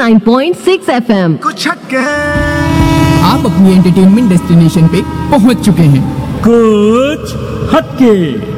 89.6 FM। कुछ हटके आप अपनी एंटरटेनमेंट डेस्टिनेशन पे पहुंच चुके हैं। कुछ हटके।